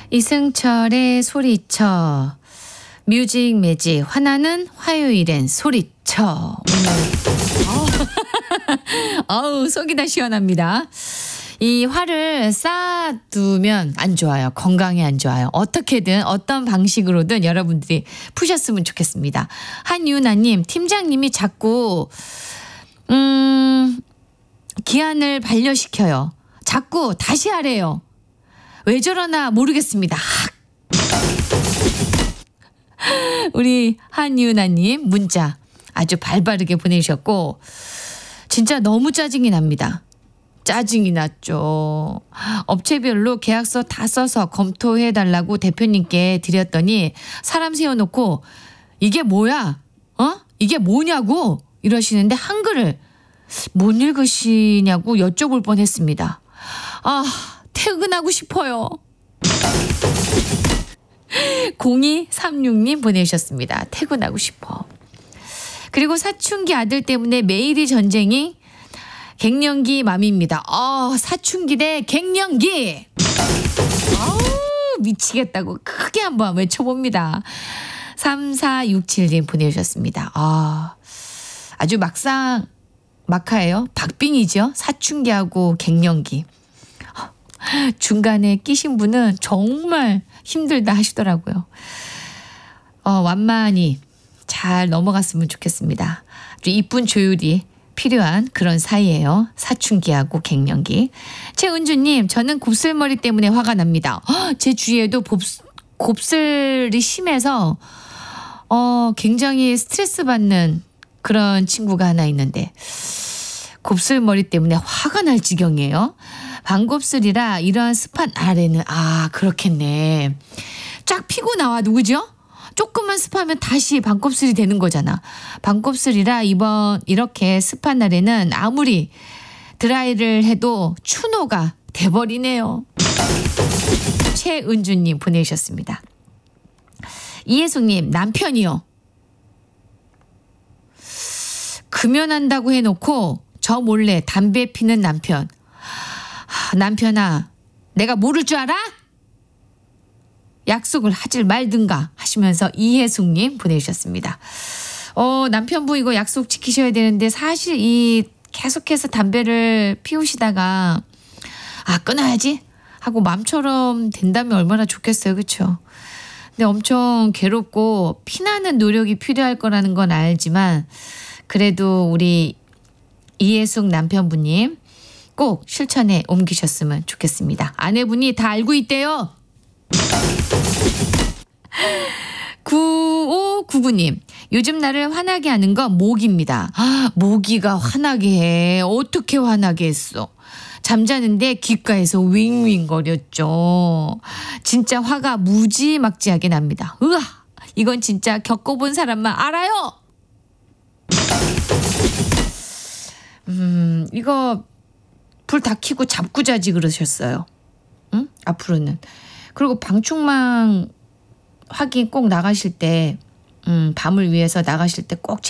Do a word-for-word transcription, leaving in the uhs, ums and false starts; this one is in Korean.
이승철의 소리쳐. 뮤직 매직 화나는 화요일엔 소리쳐. 어우, 속이 다 시원합니다. 이 화를 쌓아두면 안 좋아요. 건강에 안 좋아요. 어떻게든 어떤 방식으로든 여러분들이 푸셨으면 좋겠습니다. 한유나님, 팀장님이 자꾸 음 기한을 반려시켜요. 자꾸 다시 하래요. 왜 저러나 모르겠습니다. 우리 한유나님 문자 아주 발빠르게 보내주셨고 진짜 너무 짜증이 납니다. 짜증이 났죠. 업체별로 계약서 다 써서 검토해달라고 대표님께 드렸더니 사람 세워놓고 이게 뭐야? 어? 이게 뭐냐고 이러시는데 한글을 못 읽으시냐고 여쭤볼 뻔했습니다. 아, 퇴근하고 싶어요. 공이삼육님 보내주셨습니다. 퇴근하고 싶어. 그리고 사춘기 아들 때문에 매일이 전쟁이 갱년기 맘입니다. 어, 사춘기 대 갱년기. 어우, 미치겠다고 크게 한번 외쳐봅니다. 삼사육칠님 보내주셨습니다. 아, 아주 막상 막하예요. 박빙이죠. 사춘기하고 갱년기. 중간에 끼신 분은 정말 힘들다 하시더라고요. 어, 완만히 잘 넘어갔으면 좋겠습니다. 아주 이쁜 조율이 필요한 그런 사이예요. 사춘기하고 갱년기. 최은주님, 저는 곱슬머리 때문에 화가 납니다. 허, 제 주위에도 곱, 곱슬이 심해서 어, 굉장히 스트레스 받는 그런 친구가 하나 있는데 곱슬머리 때문에 화가 날 지경이에요. 반곱슬이라 이러한 습한 아래는 아 그렇겠네. 쫙 피고 나와 누구죠? 조금만 습하면 다시 반곱슬이 되는 거잖아. 반곱슬이라 이번 이렇게 습한 날에는 아무리 드라이를 해도 추노가 돼버리네요. 최은주님 보내주셨습니다. 이혜숙님, 남편이요. 금연한다고 해놓고 저 몰래 담배 피는 남편. 남편아, 내가 모를 줄 알아? 약속을 하질 말든가 하시면서 이혜숙님 보내주셨습니다. 어, 남편분 이거 약속 지키셔야 되는데 사실 이 계속해서 담배를 피우시다가 아 끊어야지 하고 마음처럼 된다면 얼마나 좋겠어요. 그렇죠? 근데 엄청 괴롭고 피나는 노력이 필요할 거라는 건 알지만 그래도 우리 이혜숙 남편분님 꼭 실천에 옮기셨으면 좋겠습니다. 아내분이 다 알고 있대요. 구오구구님, 요즘 나를 화나게 하는 건 모기입니다. 아, 모기가 화나게 해. 어떻게 화나게 했어? 잠자는데 귓가에서 윙윙거렸죠. 진짜 화가 무지막지하게 납니다. 으아, 이건 진짜 겪어본 사람만 알아요. 음, 이거 불 다 켜고 잡고 자지 그러셨어요. 응? 앞으로는. 그리고 방충망 확인 꼭 나가실 때, 음, 밤을 위해서 나가실 때 꼭